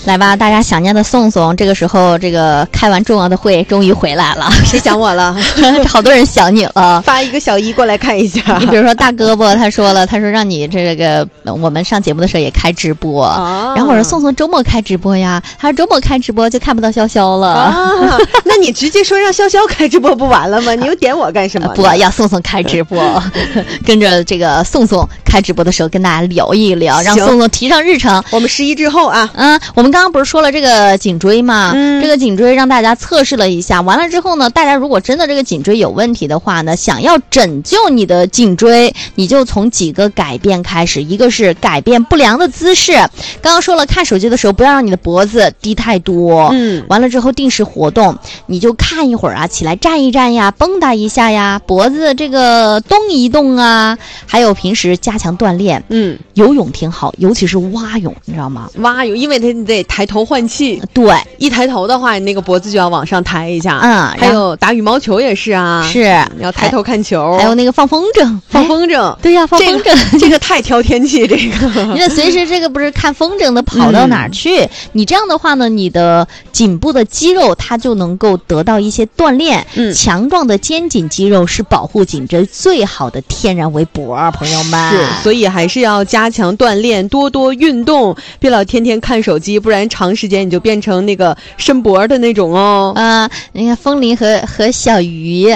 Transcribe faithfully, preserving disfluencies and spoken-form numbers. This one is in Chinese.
来吧，大家想念的宋宋，这个时候这个开完重要的会终于回来了。 谁想我了？ 好多人想你了， 发一个小一过来看一下。 你比如说大胳膊，他说了，他说让你这个我们上节目的时候也开直播， 啊、 然后我说宋宋周末开直播呀，他说周末开直播就看不到潇潇了。 啊，那你直接说让潇潇开直播不完了吗？你又点我干什么？ 不，要宋宋开直播，跟着这个宋宋开直播的时候跟大家聊一聊，让宋宋提上日程。 我们十一之后啊， 嗯，我们刚刚不是说了这个颈椎吗？ 嗯， 这个颈椎让大家测试了一下，完了之后呢，大家如果真的这个颈椎有问题的话呢，想要拯救你的颈椎，你就从几个改变开始。一个是改变不良的姿势，刚刚说了，看手机的时候不要让你的脖子低太多， 嗯， 完了之后定时活动，你就看一会儿啊，起来站一站呀，蹦跶一下呀，脖子这个动一动啊，还有平时加强锻炼， 嗯， 游泳挺好，尤其是蛙泳，你知道吗？ 蛙泳，因为它得抬头换气， 对， 一抬头的话，你那个脖子就要往上抬一下， 嗯， 还有打羽毛球也是啊， 是你要抬头看球， 还有那个放风筝， 放风筝， 对呀，放风筝， 这个、这个太挑天气，这个， 因为随时这个不是看风筝的跑到哪儿去，嗯、你这样的话呢，你的颈部的肌肉它就能够得到一些锻炼， 嗯， 强壮的肩颈肌肉是保护颈椎最好的天然围脖，朋友们。 是，所以还是要加强锻炼，多多运动，别老天天看手机，不然长时间你就变成那个伸脖的那种哦。 啊、呃，你看风铃和和小鱼